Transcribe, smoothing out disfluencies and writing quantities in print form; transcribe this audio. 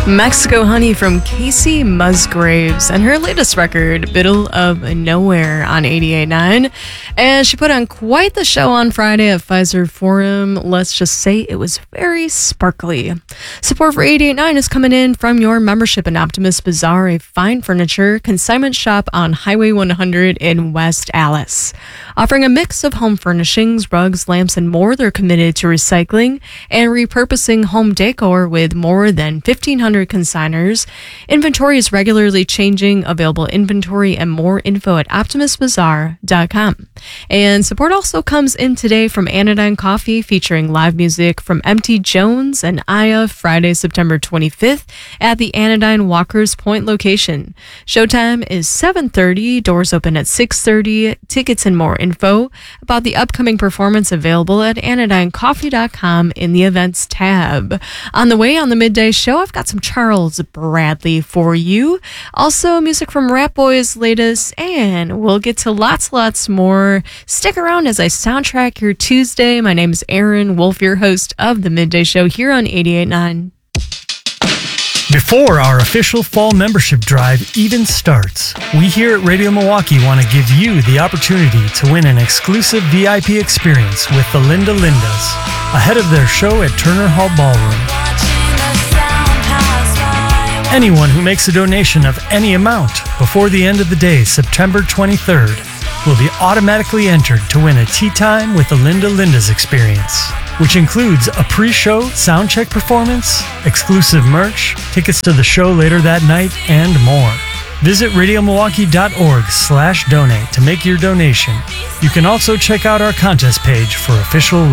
Mexico Honey from Casey Musgraves and her latest record, Middle of Nowhere, on 88.9. And she put on quite the show on Friday at Pfizer Forum. Let's just say it was very sparkly. Support for 88.9 is coming in from your membership in Optimus Bazaar, a fine furniture consignment shop on Highway 100 in West Allis. Offering a mix of home furnishings, rugs, lamps, and more, they're committed to recycling and repurposing home decor with more than 1,500 consigners. Inventory is regularly changing. Available inventory and more info at optimusbazaar.com. And support also comes in today from Anodyne Coffee, featuring live music from MT Jones and Aya Friday, September 25th at the Anodyne Walkers Point location. Showtime is 7:30. Doors open at 6:30. Tickets and more info about the upcoming performance available at anodynecoffee.com in the events tab. On the way on the midday show, I've got some Charles Bradley for you. Also, music from Rat Boys' latest, and we'll get to lots more. Stick around as I soundtrack your Tuesday. My name is Aaron Wolf, your host of the Midday Show here on 88.9. Before our official fall membership drive even starts, we here at Radio Milwaukee want to give you the opportunity to win an exclusive VIP experience with the Linda Lindas ahead of their show at Turner Hall Ballroom. Anyone who makes a donation of any amount before the end of the day, September 23rd, will be automatically entered to win a tea time with the Linda Lindas experience, which includes a pre-show soundcheck performance, exclusive merch, tickets to the show later that night, and more. Visit radiomilwaukee.org/donate to make your donation. You can also check out our contest page for official